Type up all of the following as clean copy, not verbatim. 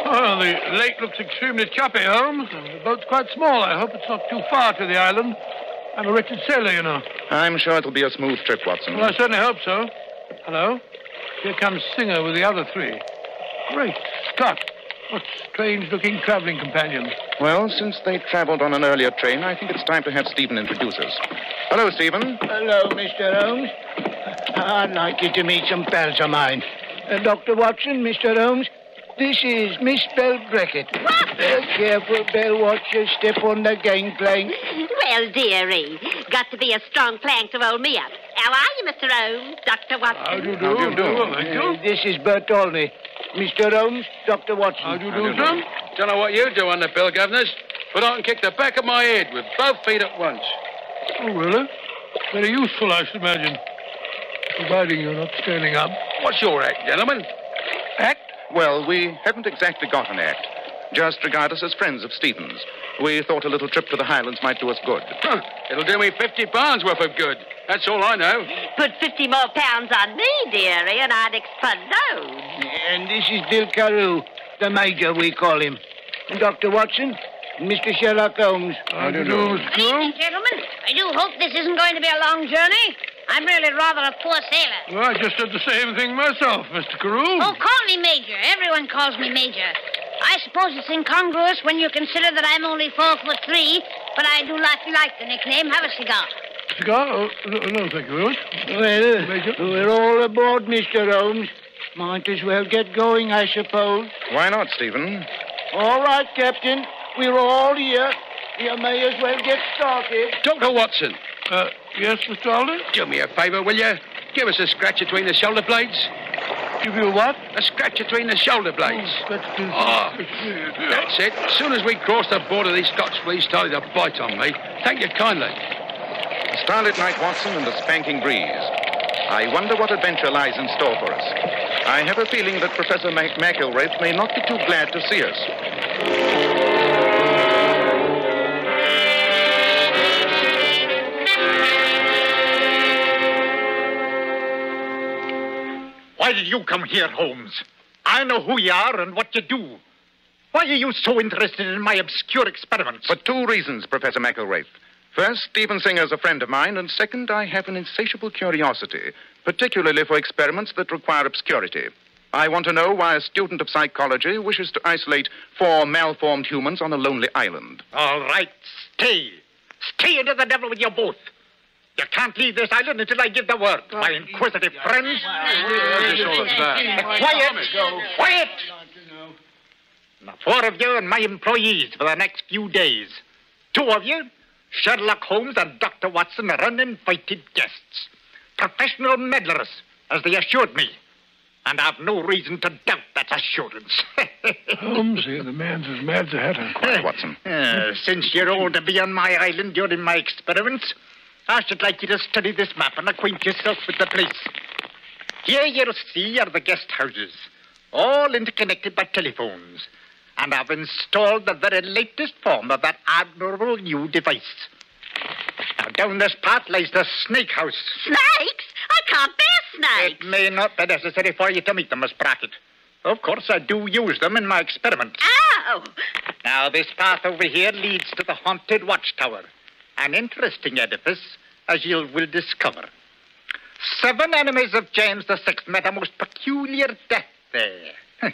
Well, the lake looks extremely choppy, Holmes. The boat's quite small. I hope it's not too far to the island. I'm a wretched sailor, you know. I'm sure it'll be a smooth trip, Watson. Well, I certainly hope so. Hello? Here comes Singer with the other three. Great Scott. What strange-looking traveling companions. Well, since they traveled on an earlier train, I think it's time to have Stephen introduce us. Hello, Stephen. Hello, Mr. Holmes. I'd like you to meet some pals of mine. Dr. Watson, Mr. Holmes, this is Miss Belle Brackett. Careful, Belle. Watch your step on the gangplank. Well, dearie, got to be a strong plank to hold me up. How are you, Mr. Holmes, Dr. Watson? How do you do? How do you do? Thank you. This is Bertoldi. Mr. Holmes, Dr. Watson. How do you do, son? Don't know what you do on the bill, governors, but I can kick the back of my head with both feet at once. Oh, really? Very useful, I should imagine. Providing you're not standing up. What's your act, gentlemen? Act? Well, we haven't exactly got an act. Just regard us as friends of Stephen's. We thought a little trip to the Highlands might do us good. Huh. It'll do me 50 pounds worth of good. That's all I know. Put 50 more pounds on me, dearie, and I'd explode. And this is Bill Carew, the Major, we call him. Dr. Watson, Mr. Sherlock Holmes. How do you do, Mr. Crew? Evening, gentlemen. I do hope this isn't going to be a long journey. I'm really rather a poor sailor. Well, I just said the same thing myself, Mr. Carew. Oh, call me Major. Everyone calls me Major. I suppose it's incongruous when you consider that I'm only 4'3", but I do not like the nickname. Have a cigar. Cigar? Oh, no, thank you very much. Well, Major? we're all aboard, Mr. Holmes. Might as well get going, I suppose. Why not, Stephen? All right, Captain. We're all here. You may as well get started. Dr. Watson, Yes, Mr. Alden? do me a favour, will you? Give us a scratch between the shoulder blades. Give you a what? A scratch between the shoulder blades. Oh, That's it. As soon as we crossed the border, these Scotch fleas started to bite on me. Thank you kindly. A starlit night, Watson, and a spanking breeze. I wonder what adventure lies in store for us. I have a feeling that Professor McIlwraith may not be too glad to see us. Why did you come here, Holmes? I know who you are and what you do. Why are you so interested in my obscure experiments? For two reasons, Professor McIlwraith. First, Stephen Singer's a friend of mine, and second, I have an insatiable curiosity, particularly for experiments that require obscurity. I want to know why a student of psychology wishes to isolate 4 malformed humans on a lonely island. All right, stay. Stay into the devil with you both. You can't leave this island until I give the word. My inquisitive friends. Quiet! Quiet! The 4 of you and my employees for the next few days. 2 of you, Sherlock Holmes and Dr. Watson, are uninvited guests. Professional meddlers, as they assured me. And I've no reason to doubt that assurance. Holmes, the man's as mad as a hatter. Quiet, Watson. Since you're all to be on my island during my experiments, I should like you to study this map and acquaint yourself with the place. Here you'll see are the guest houses, all interconnected by telephones. And I've installed the very latest form of that admirable new device. Now, down this path lies the snake house. Snakes? I can't bear snakes. It may not be necessary for you to meet them, Miss Brackett. Of course, I do use them in my experiments. Oh! Now, this path over here leads to the haunted watchtower. An interesting edifice, as you will discover. 7 enemies of James VI met a most peculiar death there.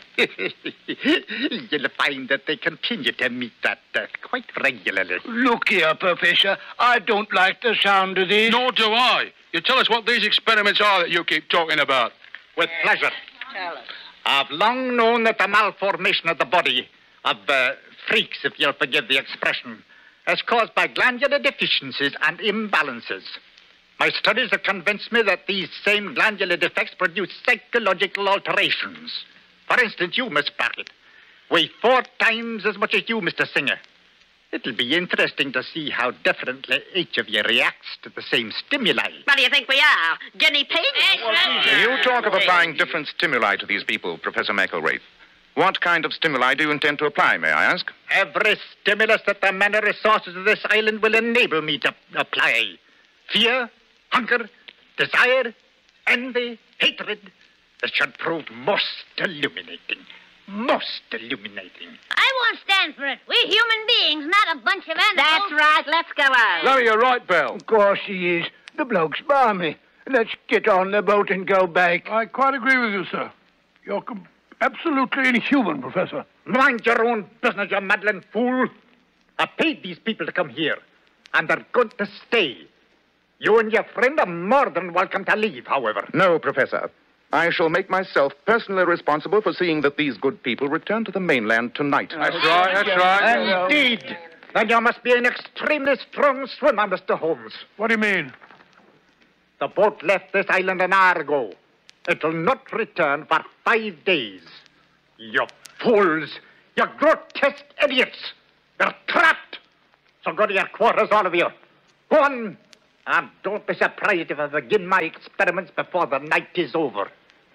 You'll find that they continue to meet that death quite regularly. Look here, Professor. I don't like the sound of this. Nor do I. You tell us what these experiments are that you keep talking about. With pleasure. I've long known that the malformation of the body of freaks, if you'll forgive the expression, is caused by glandular deficiencies and imbalances. My studies have convinced me that these same glandular defects produce psychological alterations. For instance, you, Miss Brackett, weigh 4 times as much as you, Mr. Singer. It'll be interesting to see how differently each of you reacts to the same stimuli. What do you think we are? Guinea pigs? You talk of applying different stimuli to these people, Professor McIlwraith. What kind of stimuli do you intend to apply, may I ask? Every stimulus that the men and resources of this island will enable me to apply. Fear, hunger, desire, envy, hatred. This should prove most illuminating. Most illuminating. I won't stand for it. We're human beings, not a bunch of animals. That's right. Let's go on. Larry, you're right, Bell. Of course he is. The bloke's balmy. Let's get on the boat and go back. I quite agree with you, sir. You're absolutely inhuman, Professor. Mind your own business, you maddling fool. I paid these people to come here, and they're going to stay. You and your friend are more than welcome to leave, however. No, Professor. I shall make myself personally responsible for seeing that these good people return to the mainland tonight. That's right. Indeed. Then you must be an extremely strong swimmer, Mr. Holmes. What do you mean? The boat left this island an hour ago. It will not return for 5 days. You fools! You grotesque idiots! You're trapped! So go to your quarters, all of you. Go on! And don't be surprised if I begin my experiments before the night is over.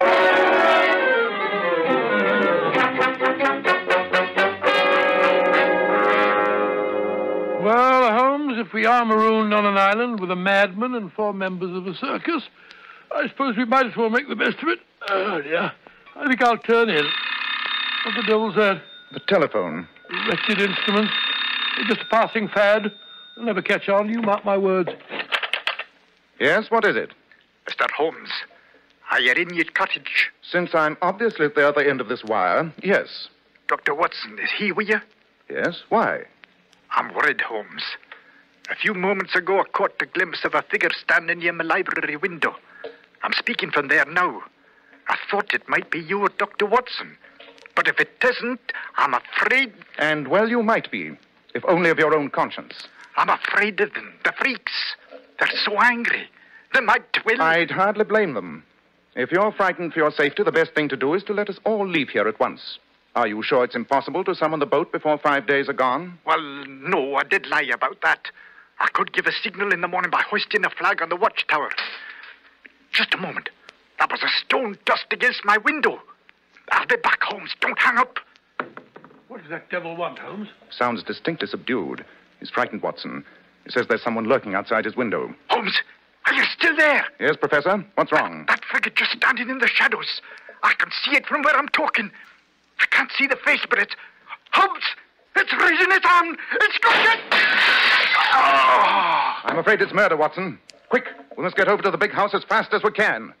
Well, Holmes, if we are marooned on an island with a madman and 4 members of a circus, I suppose we might as well make the best of it. Oh, dear. I think I'll turn in. What the devil's that? The telephone. Wretched instruments. They're just a passing fad. They'll never catch on, you mark my words. Yes, what is it? Mr. Holmes, are you in your cottage? Since I'm obviously at the other end of this wire, yes. Dr. Watson, is he with you? Yes, why? I'm worried, Holmes. A few moments ago, I caught a glimpse of a figure standing near my library window. I'm speaking from there now. I thought it might be you or Dr. Watson. But if it isn't, I'm afraid... And, well, you might be, if only of your own conscience. I'm afraid of them, the freaks. They're so angry. They might will... I'd hardly blame them. If you're frightened for your safety, the best thing to do is to let us all leave here at once. Are you sure it's impossible to summon the boat before 5 days are gone? Well, no, I did lie about that. I could give a signal in the morning by hoisting a flag on the watchtower. Just a moment. That was a stone dust against my window. I'll be back, Holmes. Don't hang up. What does that devil want, Holmes? Sounds distinctly subdued. He's frightened, Watson. He says there's someone lurking outside his window. Holmes, are you still there? Yes, Professor? What's wrong? That figure just standing in the shadows. I can see it from where I'm talking. I can't see the face, but it's... Holmes! It's raising its arm! It's got it! Oh! I'm afraid it's murder, Watson. Quick, we must get over to the big house as fast as we can.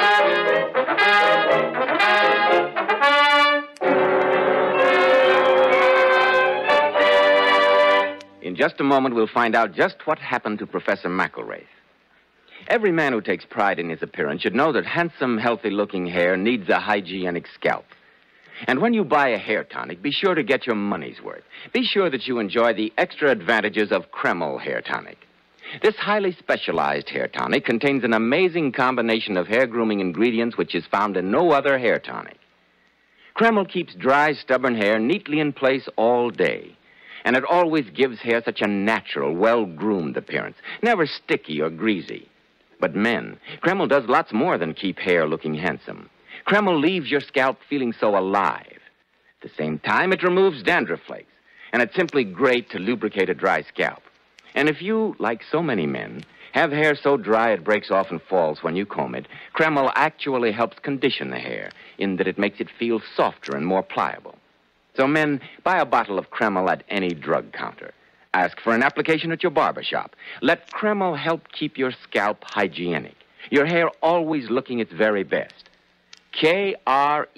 In just a moment, we'll find out just what happened to Professor McElwraith. Every man who takes pride in his appearance should know that handsome, healthy-looking hair needs a hygienic scalp. And when you buy a hair tonic, be sure to get your money's worth. Be sure that you enjoy the extra advantages of Kreml Hair Tonic. This highly specialized hair tonic contains an amazing combination of hair grooming ingredients which is found in no other hair tonic. Kreml keeps dry, stubborn hair neatly in place all day. And it always gives hair such a natural, well-groomed appearance, never sticky or greasy. But men, Kreml does lots more than keep hair looking handsome. Kreml leaves your scalp feeling so alive. At the same time, it removes dandruff flakes, and it's simply great to lubricate a dry scalp. And if you, like so many men, have hair so dry it breaks off and falls when you comb it, Kreml actually helps condition the hair in that it makes it feel softer and more pliable. So men, buy a bottle of Kreml at any drug counter. Ask for an application at your barber shop. Let Kreml help keep your scalp hygienic, your hair always looking its very best. Kreml,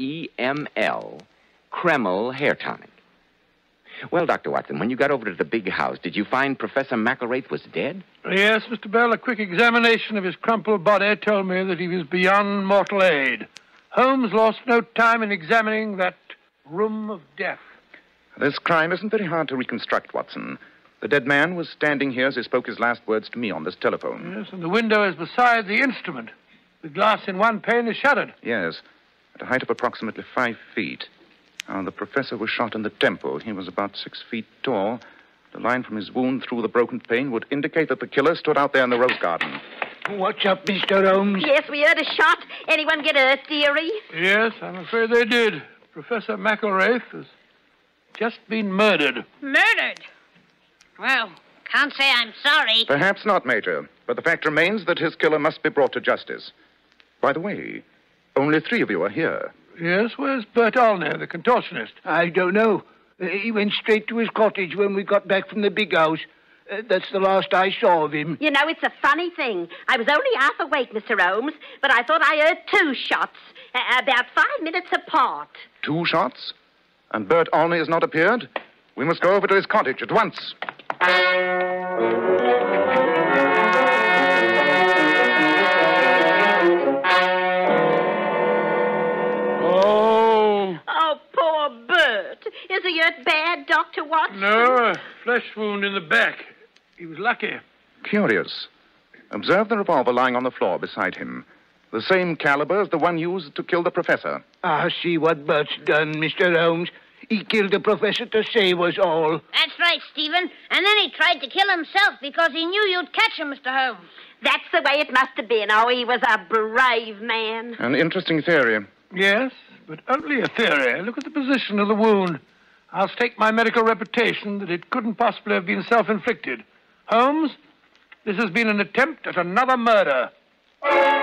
Kreml Hair Tonic. Well, Dr. Watson, when you got over to the big house, did you find Professor McElwraith was dead? Yes, Mr. Bell. A quick examination of his crumpled body told me that he was beyond mortal aid. Holmes lost no time in examining that room of death. This crime isn't very hard to reconstruct, Watson. The dead man was standing here as he spoke his last words to me on this telephone. Yes, and the window is beside the instrument. The glass in one pane is shuttered. Yes, at a height of approximately 5 feet. The professor was shot in the temple. He was about 6 feet tall. The line from his wound through the broken pane would indicate that the killer stood out there in the rose garden. What's up, Mr. Holmes? Yes, we heard a shot. Anyone get hurt, dearie? Yes, I'm afraid they did. Professor McElwraith has just been murdered. Murdered? Well, can't say I'm sorry. Perhaps not, Major, but the fact remains that his killer must be brought to justice. By the way, only 3 of you are here. Yes, where's Bert Olney, the contortionist? I don't know. He went straight to his cottage when we got back from the big house. That's the last I saw of him. You know, it's a funny thing. I was only half awake, Mr. Holmes, but I thought I heard 2 shots, about 5 minutes apart. 2 shots? And Bert Olney has not appeared? We must go over to his cottage at once. Oh, poor Bert. Is he hurt bad, Dr. Watson? No, a flesh wound in the back. He was lucky. Curious. Observe the revolver lying on the floor beside him. The same caliber as the one used to kill the professor. See what Bert's done, Mr. Holmes. He killed the professor to save us all. That's right, Stephen. And then he tried to kill himself because he knew you'd catch him, Mr. Holmes. That's the way it must have been. Oh, he was a brave man. An interesting theory. Yes, but only a theory. Look at the position of the wound. I'll stake my medical reputation that it couldn't possibly have been self-inflicted. Holmes, this has been an attempt at another murder.